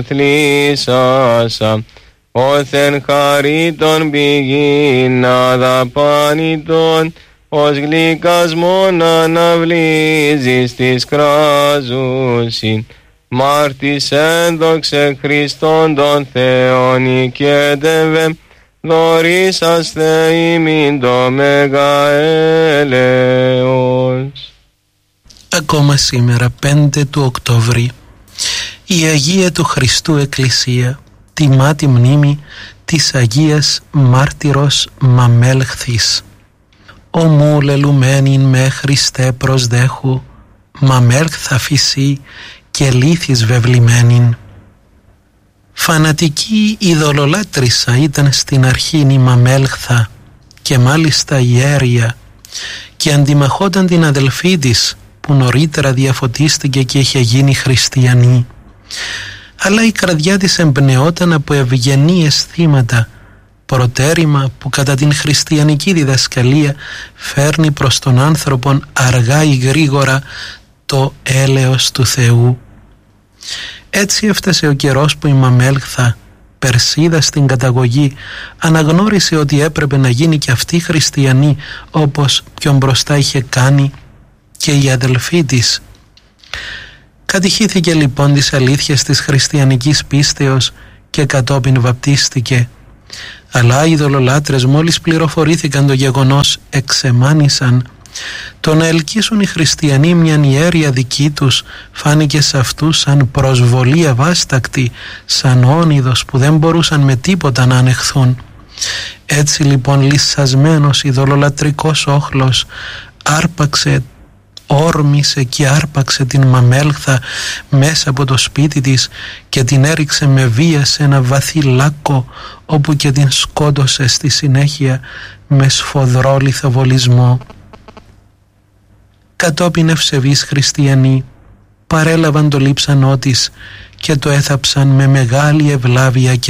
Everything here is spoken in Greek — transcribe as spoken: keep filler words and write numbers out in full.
θλίσασα, όθεν χαρίτων πηγήν αδαπάνητον, ως γλυκασμόν αναβλύζεις της κράζουσιν. Μάρτης ένδοξε Χριστόν τον Θεόν οικέτευε, δωρήσαστε ημίν το μέγα έλεος. Ακόμα σήμερα, πέντε του Οκτώβρη, η Αγία του Χριστού Εκκλησία τιμά τη μνήμη της Αγίας Μάρτυρος Μαμέλχθης. «Ομού λελουμένην με Χριστέ προσδέχου, Μαμέλχθα φυσί και λύθης βεβλημένην». Φανατική ειδωλολάτρησα ήταν στην αρχήν η Μαμέλχθα και μάλιστα ιέρια, και αντιμαχόταν την αδελφή της που νωρίτερα διαφωτίστηκε και είχε γίνει χριστιανή. Αλλά η καρδιά της εμπνεόταν από ευγενή αισθήματα, προτέρημα που κατά την χριστιανική διδασκαλία φέρνει προς τον άνθρωπον αργά ή γρήγορα το έλεος του Θεού. Έτσι έφτασε ο καιρός που η Μαμέλχθα, Περσίδα στην καταγωγή, αναγνώρισε ότι έπρεπε να γίνει και αυτή χριστιανή όπως πιο μπροστά είχε κάνει και η αδελφή της. Κατηχήθηκε λοιπόν τις αλήθειες της χριστιανικής πίστεως και κατόπιν βαπτίστηκε. Αλλά οι ειδωλολάτρες μόλις πληροφορήθηκαν το γεγονός εξεμάνησαν. Το να ελκύσουν οι χριστιανοί μιαν ιέρια δική τους φάνηκε σε αυτούς σαν προσβολή αβάστακτη, σαν όνειδος που δεν μπορούσαν με τίποτα να ανεχθούν. Έτσι λοιπόν λυσσασμένος ειδωλολατρικός όχλος άρπαξε όρμησε και άρπαξε την Μαμέλχθα μέσα από το σπίτι της και την έριξε με βία σε ένα βαθύ λάκκο, όπου και την σκότωσε στη συνέχεια με σφοδρό λιθοβολισμό. Κατόπιν ευσεβείς χριστιανοί παρέλαβαν το λείψανό της και το έθαψαν με μεγάλη ευλάβεια και